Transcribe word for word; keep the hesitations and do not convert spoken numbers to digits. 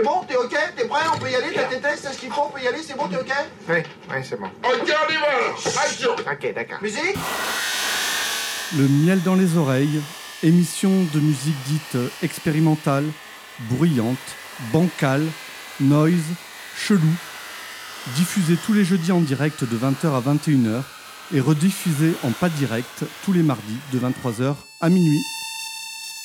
C'est bon, t'es ok? T'es prêt? On peut y aller? T'as tes tests, t'as ce qu'il faut? On peut y aller? C'est bon, t'es ok? Oui, oui, c'est bon. Ok, on y va! Action! Ok, d'accord. Musique? Le miel dans les oreilles, émission de musique dite expérimentale, bruyante, bancale, noise, chelou, diffusée tous les jeudis en direct de vingt heures à vingt et une heures et rediffusée en pas direct tous les mardis de vingt-trois heures à minuit.